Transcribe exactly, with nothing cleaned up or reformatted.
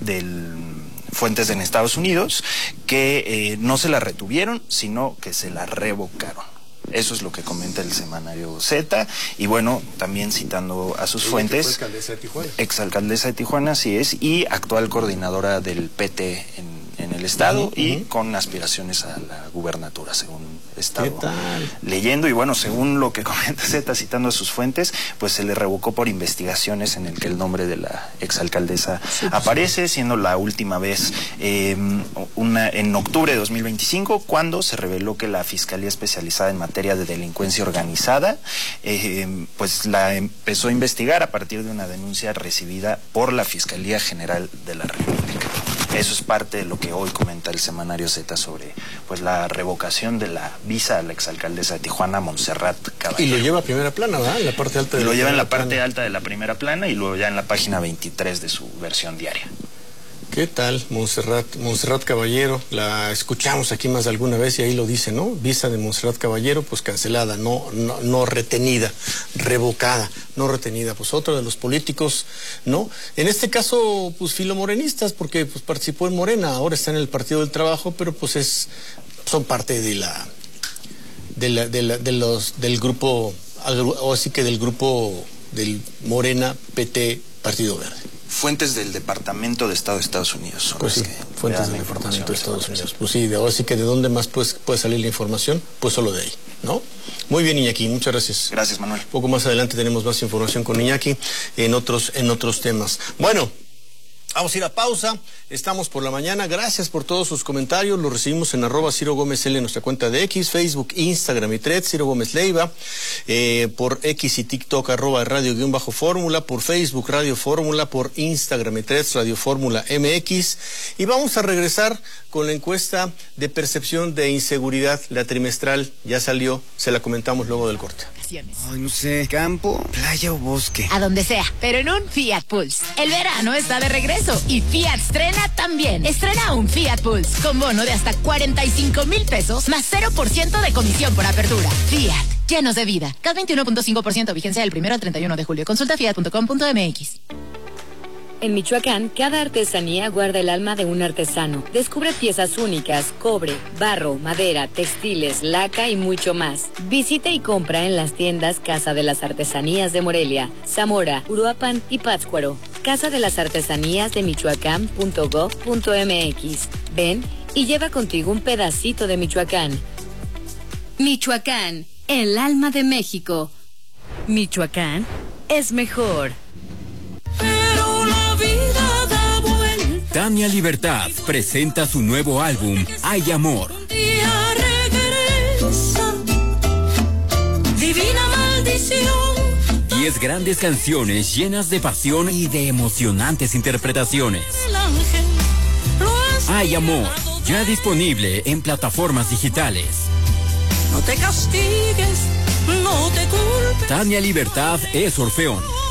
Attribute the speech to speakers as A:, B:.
A: del fuentes en Estados Unidos, que eh, no se la retuvieron, sino que se la revocaron. Eso es lo que comenta el semanario Z, y bueno, también citando a sus
B: Ella
A: fuentes,
B: que fue alcaldesa de Tijuana.
A: exalcaldesa de Tijuana, así es, y actual coordinadora del P T en, en el estado, uh-huh, y uh-huh. con aspiraciones a la gubernatura, según he estado leyendo. Y bueno, según lo que comenta Z, citando a sus fuentes, pues se le revocó por investigaciones en el que el nombre de la exalcaldesa sí, aparece, sí. siendo la última vez eh, una, en octubre de dos mil veinticinco, cuando se reveló que la Fiscalía Especializada en Materia de Delincuencia Organizada, eh, pues la empezó a investigar a partir de una denuncia recibida por la Fiscalía General de la República. Eso es parte de lo que hoy comenta el semanario Z sobre pues la revocación de la visa a la exalcaldesa de Tijuana, Montserrat Caballero.
B: Y lo lleva a primera plana, ¿verdad? En la parte alta de
A: lo
B: la
A: lleva en la parte
B: plana.
A: alta de la primera plana, y luego ya en la página veintitrés de su versión diaria.
B: ¿Qué tal, Montserrat, Montserrat Caballero? La escuchamos aquí más de alguna vez y ahí lo dice, ¿no? Visa de Montserrat Caballero, pues cancelada, no, no, no retenida, revocada, no retenida. Pues otro de los políticos, ¿no? En este caso, pues filomorenistas, porque pues participó en Morena, ahora está en el Partido del Trabajo, pero pues es, son parte de la, de la, de la, de los, del grupo, o así que del grupo del Morena, P T, Partido Verde.
A: Fuentes del Departamento de Estado de Estados Unidos son
B: pues sí,
A: que
B: fuentes del Departamento de Estados Unidos. Pues sí, de, así que de dónde más pues, puede salir la información, pues solo de ahí, ¿no? Muy bien, Iñaki, muchas gracias.
A: Gracias, Manuel.
B: Un poco más adelante tenemos más información con Iñaki en otros, en otros temas. Bueno, vamos a ir a pausa. Estamos por la mañana. Gracias por todos sus comentarios. Los recibimos en arroba Ciro Gómez L en nuestra cuenta de X, Facebook, Instagram y Threads, Ciro Gómez Leiva. Eh, por X y TikTok, arroba Radio guión bajo Fórmula. Por Facebook, Radio Fórmula. Por Instagram y Threads, Radio Fórmula M X. Y vamos a regresar con la encuesta de percepción de inseguridad. La trimestral ya salió. Se la comentamos luego del corte.
C: Ay, no sé, campo, playa o bosque.
D: A donde sea, pero en un Fiat Pulse. El verano está de regreso y Fiat estrena también. Estrena un Fiat Pulse con bono de hasta cuarenta y cinco mil pesos más cero por ciento de comisión por apertura. Fiat, llenos de vida. C A T veintiuno punto cinco por ciento, vigencia del primero al treinta y uno de julio. Consulta fiat punto com punto m x.
E: En Michoacán, cada artesanía guarda el alma de un artesano. Descubre piezas únicas, cobre, barro, madera, textiles, laca y mucho más. Visita y compra en las tiendas Casa de las Artesanías de Morelia, Zamora, Uruapan y Pátzcuaro. Casa de las Artesanías de Michoacán punto gob punto m x. Ven y lleva contigo un pedacito de Michoacán. Michoacán, el alma de México. Michoacán es mejor.
F: Tania Libertad presenta su nuevo álbum, Hay Amor.
G: Divina maldición.
F: Diez grandes canciones llenas de pasión y de emocionantes interpretaciones. Hay Amor, ya disponible en plataformas digitales.
G: No te castigues, no te culpes.
F: Tania Libertad es Orfeón.